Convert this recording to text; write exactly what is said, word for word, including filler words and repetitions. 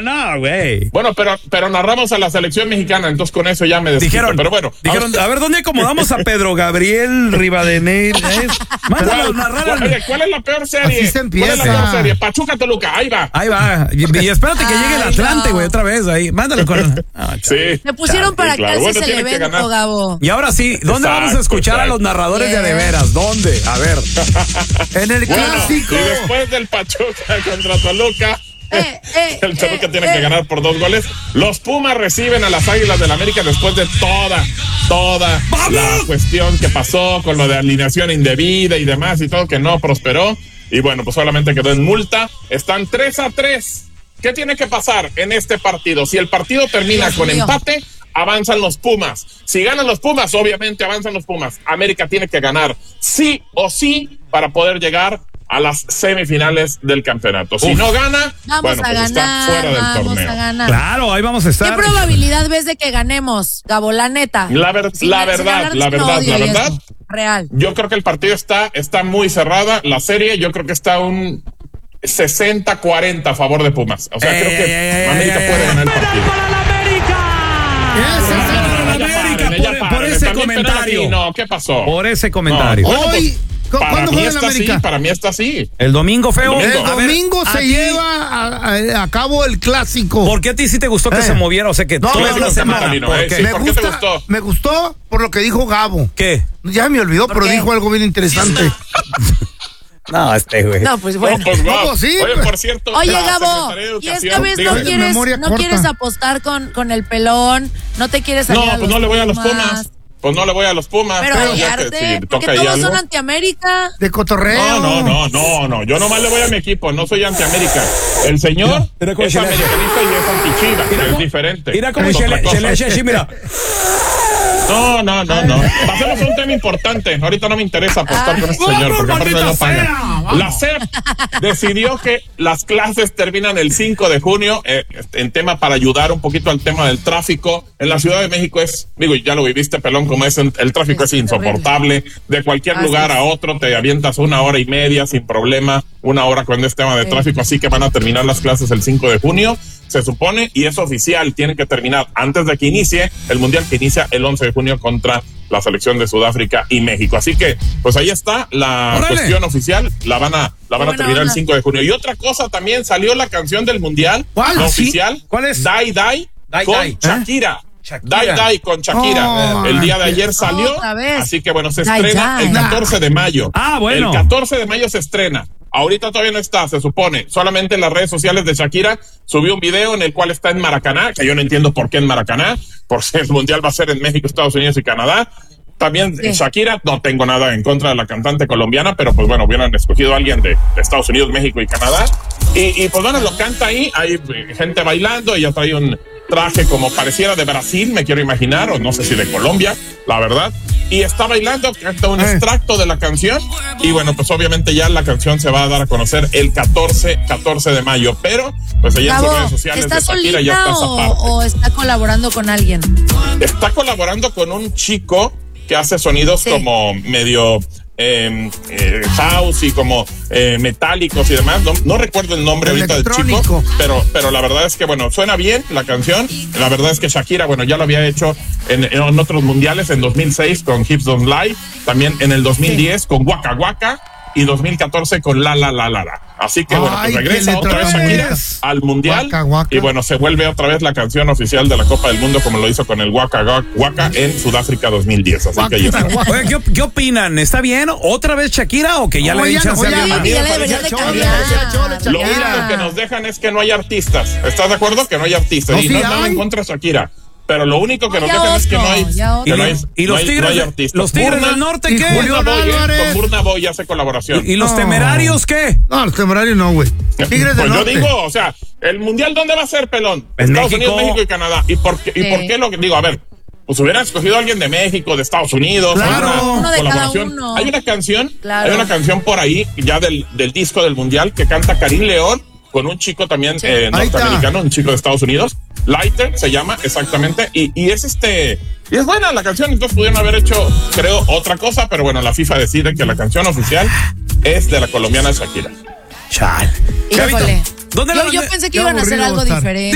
no, güey. Bueno, pero, pero narramos a la selección mexicana, entonces con eso ya me desquito. Dijeron, pero bueno. dijeron, a ver, a ver ¿dónde acomodamos a Pedro Gabriel Rivadeneira? Mándalo a narrar. Oye, ¿cuál es la peor serie? Así se empieza. ¿Cuál es la peor serie? Pachuca Toluca, ahí va. Ahí va. Y, y espérate que llegue el Ay, Atlante, no. güey, otra vez ahí. Mándalo con. Ah, Sí. Me pusieron Sí, para claro. que Bueno, haces el tiene que evento, ganar. Gabo. Y ahora sí, ¿dónde Exacto, vamos a escuchar exacto. a los narradores de Bien. de veras? ¿Dónde? A ver. En el Bueno, clásico. y después del Pachuca contra Toluca, Eh, eh, el Toluca eh, tiene eh. que ganar por dos goles. Los Pumas reciben a las Águilas del América después de toda, toda la cuestión que pasó con lo de alineación indebida y demás y todo que no prosperó. Y bueno, pues solamente quedó en multa. Están tres a tres. ¿Qué tiene que pasar en este partido? Si el partido termina Dios con mío. empate, avanzan los Pumas. Si ganan los Pumas, obviamente avanzan los Pumas. América tiene que ganar sí o sí para poder llegar a las semifinales del campeonato. Si Uf. no gana, Vamos bueno, a pues está ganar, fuera del vamos torneo. a ganar. Claro, ahí vamos a ¿Qué estar. probabilidad ves de que ganemos, Gabo? La neta. La, ver- Sin- la sin verdad, hablar de la verdad, odio la y eso. verdad. Real. Yo creo que el partido está, está muy cerrada. La serie, yo creo que está un sesenta cuarenta a favor de Pumas. O sea, Ey, creo que ey, ey, América ey, puede ey. ganar el partido. Ese es el- Ya América, párenle, ya por- por párenle. ese También Pedro comentario. Aquino, ¿qué pasó? Por ese comentario. No, Hoy, pues, ¿cu- para ¿cuándo mí juega el está América? así, para mí está así. El domingo, feo. El El domingo. A ver, domingo a se ti, lleva a, a- a cabo el clásico. ¿Por qué a ti sí te gustó que Eh. se moviera? O sea, que No, toda me la gusta, semana. Camino, ¿Por eh, qué? sí. me ¿por qué te gusta, gustó? me gustó por lo que dijo Gabo. ¿Qué? Ya me olvidó, ¿Por pero qué? dijo algo bien interesante. No, este, güey. No, pues No, bueno. pues, No, wow. pues sí, Oye, pues. por cierto. Oye, la Gabo, Secretaría de y Educación, esta vez no dígame. quieres, Memoria no corta. quieres apostar con, con el pelón, no te quieres salir No, a pues los no le voy a los Pumas. Pumas. Pues no le voy a los Pumas. Pero ya que Ayarte, si porque toca ahí todos algo. son antiamérica. De cotorreo. No, no, no, no, no. Yo nomás le voy a mi equipo. No soy antiamérica. El señor Mira, mira cómo es se le hace. americanista y es antichiva. Mira Es cómo- diferente. Mira cómo Es se otra le, cosa. se le hace así, mira. No, no, no, no. Pasemos a un tema importante. Ahorita no me interesa apostar con este ¡Vamos, señor porque aparte maldita no paga. sea! La S E P decidió que las clases terminan el cinco de junio eh, en tema para ayudar un poquito al tema del tráfico. En la Ciudad de México es, digo, ya lo viviste, pelón, como es, el tráfico es Es insoportable. De cualquier Así lugar es. a otro te avientas una hora y media sin problema, una hora cuando es tema de Sí. tráfico, así que van a terminar las clases el cinco de junio. Se supone, y es oficial, tiene que terminar antes de que inicie el Mundial, que inicia el once de junio contra la selección de Sudáfrica y México. Así que, pues ahí está la ¡Órale! cuestión oficial, la van a, la van a buena terminar el onda. cinco de junio. Y otra cosa, también salió la canción del Mundial, ¿Cuál? la ¿Ah, sí? oficial. ¿Cuál es? Die Die, Die con Die. Shakira. Shakira. Die Die con Shakira. Oh, el día de ayer salió, Otra vez. así que bueno, se Die estrena Die. el catorce de mayo. Ah, bueno. El catorce de mayo se estrena. Ahorita todavía no está, se supone. Solamente en las redes sociales de Shakira subió un video en el cual está en Maracaná, que yo no entiendo por qué en Maracaná, porque el mundial va a ser en México, Estados Unidos y Canadá. También Sí. Shakira, no tengo nada en contra de la cantante colombiana, pero pues bueno, hubieran escogido a alguien de, de Estados Unidos, México y Canadá. Y, y pues bueno, lo canta ahí, hay eh, gente bailando, ella trae un traje como pareciera de Brasil, me quiero imaginar, o no sé si de Colombia, la verdad. Y está bailando, canta un Eh. extracto de la canción. Y bueno, pues obviamente ya la canción se va a dar a conocer el catorce de mayo. Pero, pues allá en sus Gabo, redes sociales ¿está de Shakira ya solita está esa o, parte. o está colaborando con alguien? Está colaborando con un chico que hace sonidos Sí. como medio eh, eh, house y como eh, metálicos y demás. No, no recuerdo el nombre ahorita del chico, Electrónico. pero, pero la verdad es que, bueno, suena bien la canción. La verdad es que Shakira, bueno, ya lo había hecho en, en otros mundiales, en dos mil seis con Hips Don't Lie, también en el dos mil diez con Waka Waka y dos mil catorce con La La La La La. Así que, bueno, Ay, pues qué regresa letra otra vez tan Shakira buena. al mundial. Waka Waka. Y bueno, se vuelve otra vez la canción oficial de la Copa del Mundo, como lo hizo con el Waka Waka, Waka en Sudáfrica dos mil diez. Así que ahí está. Oye, ¿qué, ¿qué opinan? ¿Está bien otra vez Shakira o que ya No, le ya dicen no, a ya alguien no. más? Sí, ya me le debería parece de chole, cambiar. chole, chole, Lo Shakira. único que nos dejan es que no hay artistas. ¿Estás de acuerdo? Que no hay artistas. No, y sí no es nada hay. en contra de Shakira. Pero lo único que No, nos ya dejan es que otro, no hay, ya que otro. no hay, ¿Y no los hay- Tigres no hay de- artistas. los Tigres Burna- del Norte y qué? Burna Julián Boy, ¿eh? Álvarez. Con Burna Boy hace colaboración. ¿Y los No. temerarios qué? No, los temerarios no, güey. Tigres Pues del yo Norte. digo, o sea, ¿el mundial dónde va a ser, pelón? En Estados México. Unidos, México y Canadá. ¿Y por qué, y Sí. por qué lo que digo? A ver, pues hubieran escogido a alguien de México, de Estados Unidos. Claro. hay una Uno de cada colaboración. uno. Hay una canción, Claro. hay una canción por ahí, ya del, del disco del mundial, que canta Karim León con un chico también Sí. eh, Ahí está. norteamericano, un chico de Estados Unidos. Lighter se llama exactamente. Y, y es este. Y es buena la canción, entonces pudieron haber hecho, creo, otra cosa, pero bueno, la FIFA decide que la canción oficial es de la colombiana Shakira. Chal. Híjole. ¿Dónde Yo, la yo mandé? pensé que Qué iban a hacer aburrido algo va a estar. diferente.